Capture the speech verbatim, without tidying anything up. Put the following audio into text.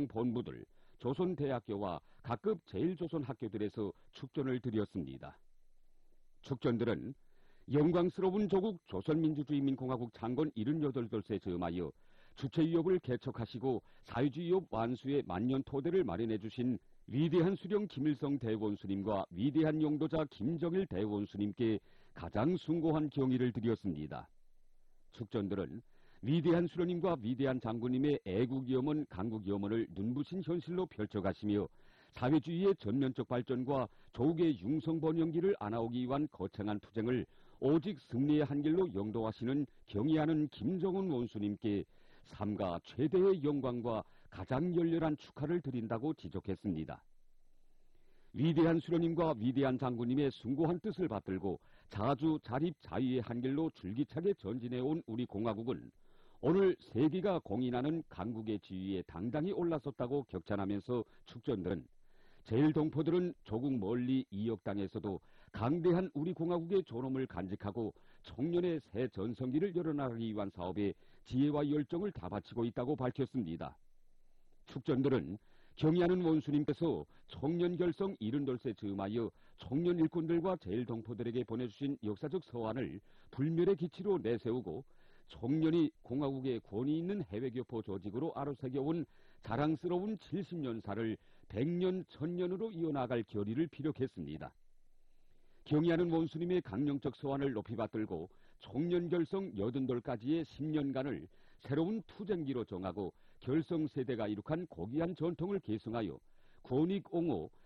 지방 본부들, 조선대학교와 각급 제일조선학교들에서 축전을 드렸습니다. 축전들은 영광스러운 조국 조선민주주의민공화국 창건 칠십팔 돌세 즈음하여 주체위협을 개척하시고 사회주의협 완수의 만년 토대를 마련해 주신 위대한 수령 김일성 대원수님과 위대한 용도자 김정일 대원수님께 가장 숭고한 경의를 드렸습니다. 축전들은 위대한 수령님과 위대한 장군님의 애국이염원, 강국이염원을 눈부신 현실로 펼쳐가시며 사회주의의 전면적 발전과 조국의 융성번영기를 안아오기 위한 거창한 투쟁을 오직 승리의 한길로 영도하시는 경의하는 김정은 원수님께 삼가 최대의 영광과 가장 열렬한 축하를 드린다고 지적했습니다. 위대한 수령님과 위대한 장군님의 숭고한 뜻을 받들고 자주 자립 자유의 한길로 줄기차게 전진해온 우리 공화국은 오늘 세계가 공인하는 강국의 지위에 당당히 올라섰다고 격찬하면서 축전들은 제일동포들은 조국 멀리 이역 땅에서도 강대한 우리 공화국의 존엄을 간직하고 청년의 새 전성기를 열어나가기 위한 사업에 지혜와 열정을 다 바치고 있다고 밝혔습니다. 축전들은 경의하는 원수님께서 청년결성 칠십팔세 즈음하여 청년 일꾼들과 제일동포들에게 보내주신 역사적 서한을 불멸의 기치로 내세우고 청년이 공화국의 권위 있는 해외교포 조직으로 아로새겨온 자랑스러운 칠십 년사를 백 년, 천 년으로 이어나갈 결의를 피력했습니다. 경의하는 원수님의 강령적 서한을 높이 받들고 청년결성 팔십 돌까지의 십 년간을 새로운 투쟁기로 정하고 결성세대가 이룩한 고귀한 전통을 계승하여 권익 옹호,